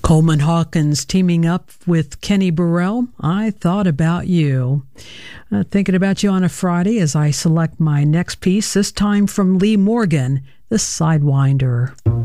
Coleman Hawkins teaming up with Kenny Burrell, I Thought About You. Thinking about you on a Friday as I select my next piece, this time from Lee Morgan, The Sidewinder.